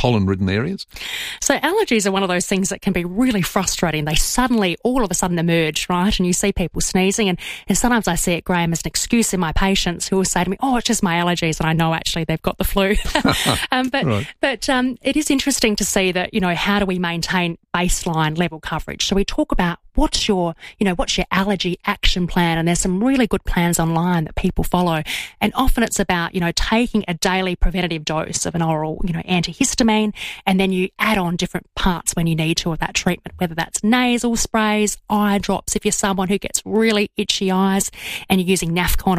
pollen-ridden areas? So allergies are one of those things that can be really frustrating. They suddenly, all of a sudden emerge, right? And you see people sneezing. And, and sometimes I see it, Graham, as an excuse in my patients who will say to me, oh, it's just my allergies. And I know actually they've got the flu. um, but right. but um, it is interesting to see that, you know, how do we maintain baseline level coverage? So we talk about what's your, you know, what's your allergy action plan? And there's some really good plans online that people follow. And often it's about, you know, taking a daily preventative dose of an oral, you know, antihistamine, and then you add on different parts when you need to of that treatment, whether that's nasal sprays, eye drops, if you're someone who gets really itchy eyes and you're using Nafcon